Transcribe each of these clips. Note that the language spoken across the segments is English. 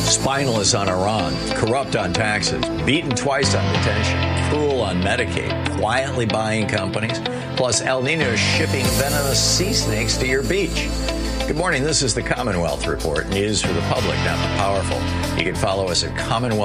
Spineless on Iran, corrupt on taxes, beaten twice on detention, cruel on Medicaid, quietly buying companies, plus El Nino shipping venomous sea snakes to your beach. Good morning. This is the Commonwealth Report, news for the public, not the powerful. You can follow us at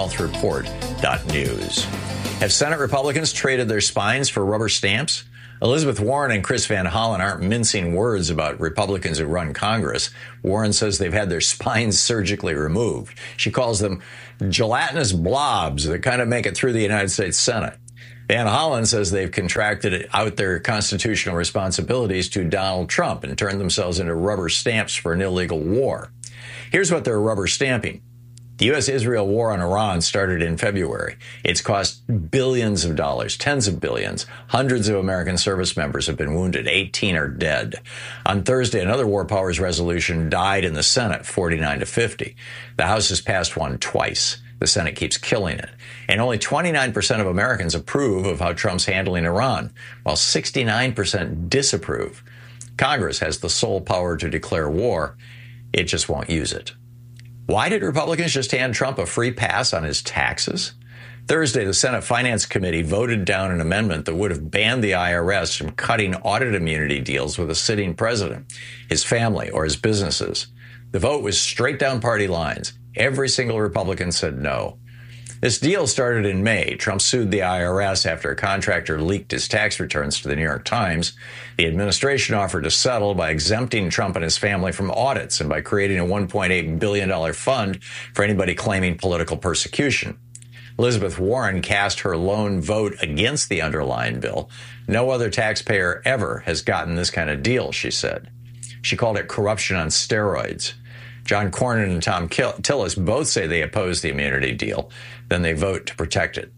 commonwealthreport.news. Have Senate Republicans traded their spines for rubber stamps? Elizabeth Warren and Chris Van Hollen aren't mincing words about Republicans who run Congress. Warren says they've had their spines surgically removed. She calls them gelatinous blobs that kind of make it through the United States Senate. Van Hollen says they've contracted out their constitutional responsibilities to Donald Trump and turned themselves into rubber stamps for an illegal war. Here's what they're rubber stamping. The U.S.-Israel war on Iran started in February. It's cost billions of dollars, tens of billions. Hundreds of American service members have been wounded. 18 are dead. On Thursday, another war powers resolution died in the Senate, 49-50. The House has passed one twice. The Senate keeps killing it. And only 29% of Americans approve of how Trump's handling Iran, while 69% disapprove. Congress has the sole power to declare war. It just won't use it. Why did Republicans just hand Trump a free pass on his taxes? Thursday, the Senate Finance Committee voted down an amendment that would have banned the IRS from cutting audit immunity deals with a sitting president, his family, or his businesses. The vote was straight down party lines. Every single Republican said no. This deal started in May. Trump sued the IRS after a contractor leaked his tax returns to the New York Times. The administration offered to settle by exempting Trump and his family from audits and by creating a $1.8 billion fund for anybody claiming political persecution. Elizabeth Warren cast her lone vote against the underlying bill. No other taxpayer ever has gotten this kind of deal, she said. She called it corruption on steroids. John Cornyn and Tom Tillis both say they oppose the immunity deal. Then they vote to protect it.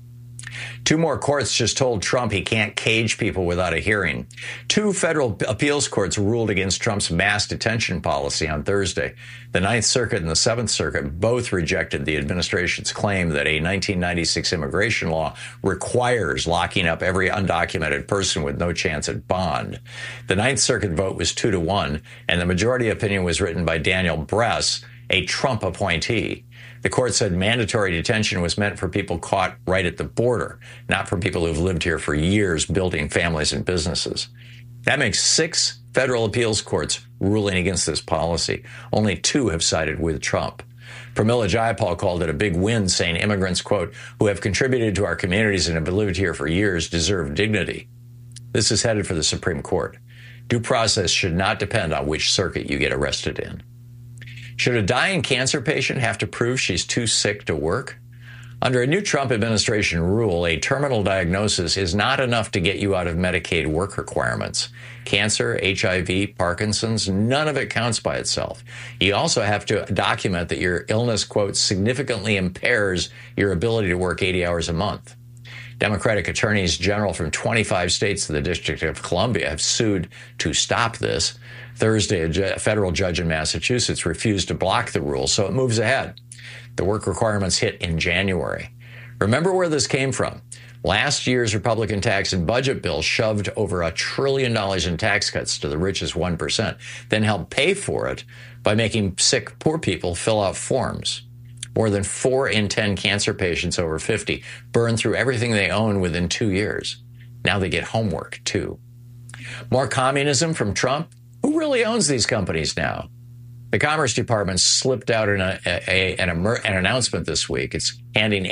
Two more courts just told Trump he can't cage people without a hearing. Two federal appeals courts ruled against Trump's mass detention policy on Thursday. The Ninth Circuit and the Seventh Circuit both rejected the administration's claim that a 1996 immigration law requires locking up every undocumented person with no chance at bond. The Ninth Circuit vote was 2-1, and the majority opinion was written by Daniel Bress, a Trump appointee. The court said mandatory detention was meant for people caught right at the border, not for people who've lived here for years building families and businesses. That makes 6 federal appeals courts ruling against this policy. Only 2 have sided with Trump. Pramila Jayapal called it a big win, saying immigrants, quote, who have contributed to our communities and have lived here for years deserve dignity. This is headed for the Supreme Court. Due process should not depend on which circuit you get arrested in. Should a dying cancer patient have to prove she's too sick to work? Under a new Trump administration rule, a terminal diagnosis is not enough to get you out of Medicaid work requirements. Cancer, HIV, Parkinson's, none of it counts by itself. You also have to document that your illness, quote, significantly impairs your ability to work 80 hours a month. Democratic attorneys general from 25 states and the District of Columbia have sued to stop this. Thursday, a federal judge in Massachusetts refused to block the rule, so it moves ahead. The work requirements hit in January. Remember where this came from. Last year's Republican tax and budget bill shoved over $1 trillion in tax cuts to the richest 1%, then helped pay for it by making sick, poor people fill out forms. More than 4 in 10 cancer patients over 50 burn through everything they own within 2 years. Now they get homework, too. More communism from Trump? Who really owns these companies now? The Commerce Department slipped out an announcement this week. It's handing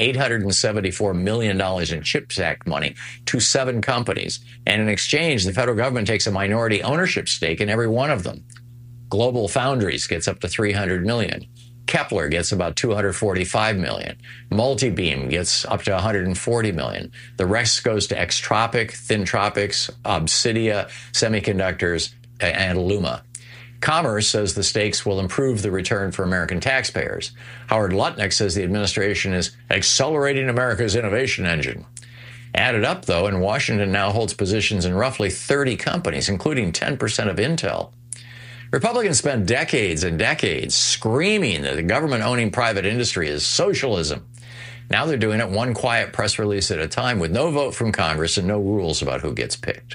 $874 million in CHIPS Act money to 7 companies. And in exchange, the federal government takes a minority ownership stake in every one of them. Global Foundries gets up to $300 million. Kepler gets about $245 million. Multibeam gets up to $140 million. The rest goes to Extropic, Thintropics, Obsidia, Semiconductors, and Luma. Commerce says the stakes will improve the return for American taxpayers. Howard Lutnick says the administration is accelerating America's innovation engine. Added up, though, and Washington now holds positions in roughly 30 companies, including 10% of Intel. Republicans spent decades and decades screaming that the government owning private industry is socialism. Now they're doing it one quiet press release at a time with no vote from Congress and no rules about who gets picked.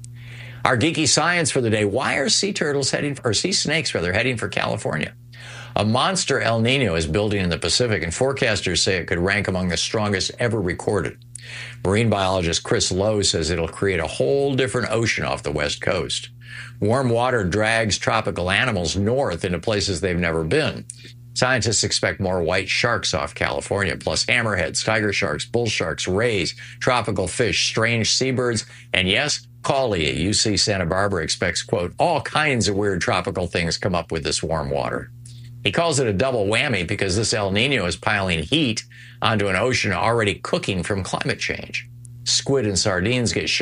Our geeky science for the day: why are sea snakes heading for California? A monster El Nino is building in the Pacific, and forecasters say it could rank among the strongest ever recorded. Marine biologist Chris Lowe says it'll create a whole different ocean off the West Coast. Warm water drags tropical animals north into places they've never been. Scientists expect more white sharks off California, plus hammerheads, tiger sharks, bull sharks, rays, tropical fish, strange seabirds, and yes, Cawley at UC Santa Barbara expects, quote, all kinds of weird tropical things come up with this warm water. He calls it a double whammy because this El Nino is piling heat onto an ocean already cooking from climate change. Squid and sardines get